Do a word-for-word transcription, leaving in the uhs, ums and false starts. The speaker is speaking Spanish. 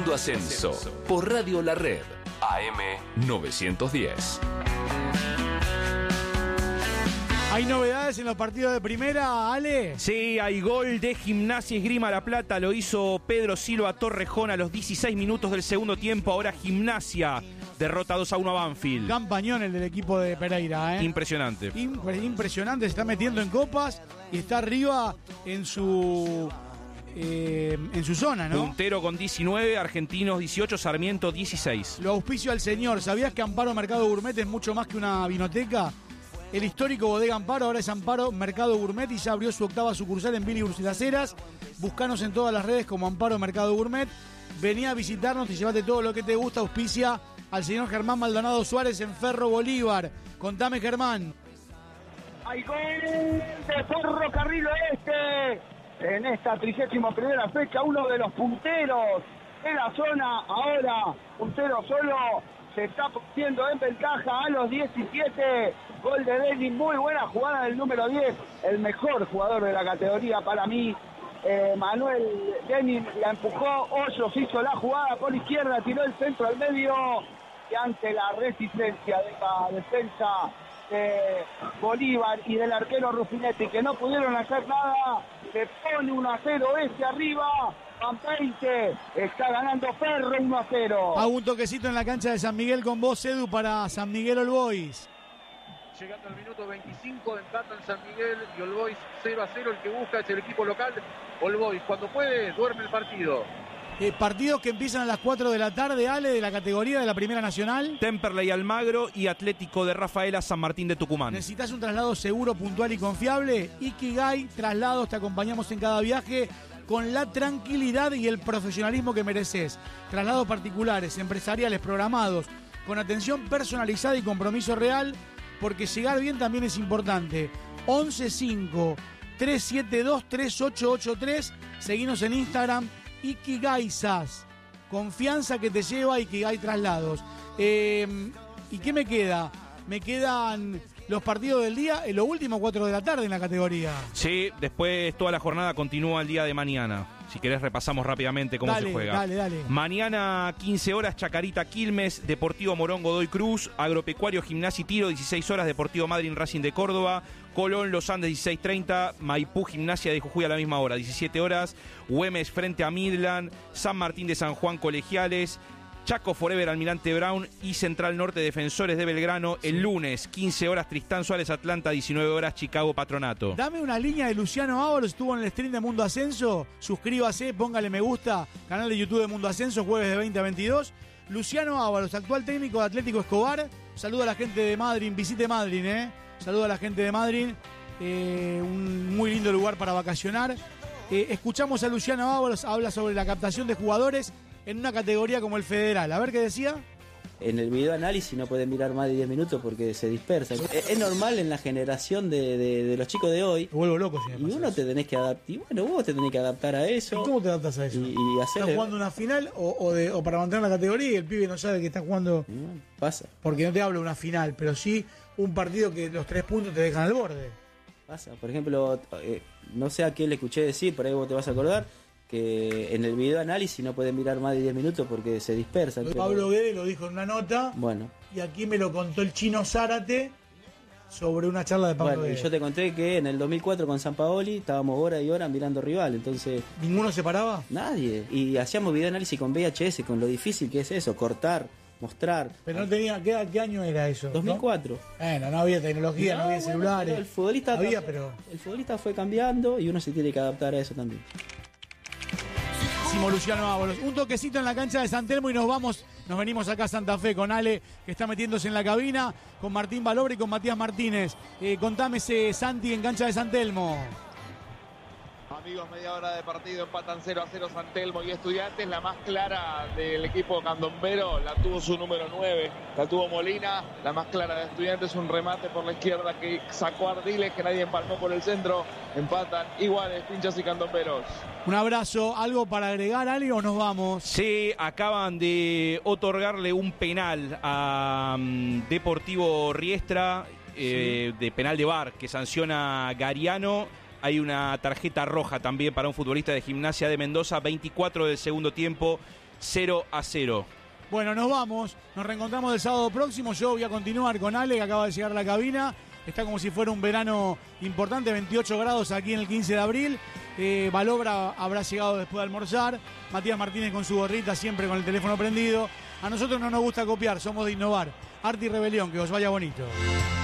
Mundo Ascenso por Radio La Red, A M novecientos diez. ¿Hay novedades en los partidos de primera, Ale? Sí, hay gol de Gimnasia Esgrima La Plata. Lo hizo Pedro Silva Torrejón a los dieciséis minutos del segundo tiempo. Ahora Gimnasia derrota dos a uno a Banfield. Campañón el del equipo de Pereira, ¿eh? Impresionante. Impre- impresionante, se está metiendo en copas y está arriba en su eh, en su zona, ¿no? Puntero con diecinueve, Argentinos dieciocho, Sarmiento dieciséis. Lo auspicio al señor. ¿Sabías que Amparo Mercado Gourmet es mucho más que una vinoteca? El histórico Bodega Amparo ahora es Amparo Mercado Gourmet y ya abrió su octava sucursal en Billy y Las Heras. Buscanos en todas las redes como Amparo Mercado Gourmet. Vení a visitarnos y llevate todo lo que te gusta. Auspicia al señor Germán Maldonado Suárez en Ferro Bolívar. Contame, Germán. Hay gol de Ferrocarril Oeste en esta trigésima primera fecha. Uno de los punteros de la zona, ahora puntero solo, se está poniendo en ventaja a los diecisiete. Gol de Denis, muy buena jugada del número diez, el mejor jugador de la categoría para mí. Eh, Manuel Denis la empujó, Hoyos hizo la jugada por izquierda, tiró el centro al medio y ante la resistencia de la defensa de Bolívar y del arquero Rufinetti, que no pudieron hacer nada, se pone uno a cero este arriba. Van veinte, está ganando Ferro uno a cero. Hago un toquecito en la cancha de San Miguel con vos, Edu, para San Miguel All Boys. Llegando al minuto veinticinco, empatan San Miguel y All Boys cero a cero. El que busca es el equipo local. All Boys, cuando puede, duerme el partido. Eh, partidos que empiezan a las cuatro de la tarde, Ale, de la categoría de la Primera Nacional. Temperley Almagro y Atlético de Rafaela San Martín de Tucumán. ¿Necesitas un traslado seguro, puntual y confiable? Ikigai Traslados, te acompañamos en cada viaje con la tranquilidad y el profesionalismo que mereces. Traslados particulares, empresariales, programados, con atención personalizada y compromiso real, porque llegar bien también es importante. once cinco, tres siete dos, tres ocho ocho tres. Seguinos en Instagram, Ikigai S A S. Confianza que te lleva a Ikigai Traslados. Eh, ¿Y qué me queda? Me quedan los partidos del día, en los últimos cuatro de la tarde en la categoría. Sí, después toda la jornada continúa el día de mañana. Si querés repasamos rápidamente cómo dale, se juega. Dale, dale. Mañana quince horas Chacarita Quilmes, Deportivo Morón Godoy Cruz, Agropecuario Gimnasia y Tiro dieciséis horas, Deportivo Madryn Racing de Córdoba, Colón Los Andes dieciséis treinta, Maipú Gimnasia de Jujuy a la misma hora, diecisiete horas, Güemes frente a Midland, San Martín de San Juan Colegiales, Chaco Forever Almirante Brown y Central Norte Defensores de Belgrano. El lunes, quince horas Tristán Suárez Atlanta, diecinueve horas Chicago Patronato. Dame una línea de Luciano Ábalos, estuvo en el stream de Mundo Ascenso. Suscríbase, póngale me gusta, canal de YouTube de Mundo Ascenso, jueves de veinte a veintidós. Luciano Ábalos, actual técnico de Atlético Escobar. Saluda a la gente de Madryn, visite Madryn, eh. Saluda a la gente de Madryn. Eh, un muy lindo lugar para vacacionar. Eh, escuchamos a Luciano Ábalos, habla sobre la captación de jugadores en una categoría como el federal. A ver qué decía. En el video análisis no pueden mirar más de diez minutos porque se dispersan. Es, es normal en la generación de, de, de los chicos de hoy. Me vuelvo loco si me Y pasa uno eso. te tenés que adaptar. Y bueno, vos te tenés que adaptar a eso. ¿Y cómo te adaptas a eso? Y, y ¿Estás hacerle... jugando una final o, o, de, o para mantener la categoría y el pibe no sabe que está jugando? Y bueno, pasa, Porque no te hablo de una final, pero sí un partido que los tres puntos te dejan al borde. pasa. Por ejemplo, eh, no sé a quién le escuché decir, por ahí vos te vas a acordar, que en el video análisis no pueden mirar más de diez minutos porque se dispersan. Pero... Pablo Guede lo dijo en una nota. Bueno. Y aquí me lo contó el Chino Zárate sobre una charla de Pablo Bueno, y Guede. yo te conté que en el dos mil cuatro con San Paoli estábamos hora y hora mirando rival, entonces... ¿Ninguno se paraba? Nadie. Y hacíamos video análisis con V H S, con lo difícil que es eso, cortar, mostrar. Pero no tenía... ¿Qué, qué año era eso? dos mil cuatro. ¿no? Bueno, no había tecnología, no, No, había bueno, celulares. pero el futbolista había, cambió- pero... el futbolista fue cambiando y uno se tiene que adaptar a eso también. Luciano Ábalos. Un toquecito en la cancha de San Telmo y nos vamos, nos venimos acá a Santa Fe con Ale, que está metiéndose en la cabina, con Martín Valobra y con Matías Martínez. Eh, contame ese Santi en cancha de San Telmo. Amigos, media hora de partido, empatan cero a cero San Telmo y Estudiantes. La más clara del equipo candombero la tuvo su número nueve, la tuvo Molina. La más clara de Estudiantes, un remate por la izquierda que sacó Ardiles, que nadie empalmó por el centro. Empatan iguales, pinchas y candomberos. Un abrazo. ¿Algo para agregar, Ale, o nos vamos? Sí, acaban de otorgarle un penal a um, Deportivo Riestra, eh, sí. de penal de V A R, que sanciona Gariano. Hay una tarjeta roja también para un futbolista de Gimnasia de Mendoza, veinticuatro del segundo tiempo. cero a cero. Bueno, nos vamos. Nos reencontramos el sábado próximo. Yo voy a continuar con Ale, que acaba de llegar a la cabina. Está como si fuera un verano importante, veintiocho grados aquí en el quince de abril. Eh, Balobra habrá llegado después de almorzar. Matías Martínez con su gorrita, siempre con el teléfono prendido. A nosotros no nos gusta copiar, somos de innovar. Arte y rebelión, que os vaya bonito.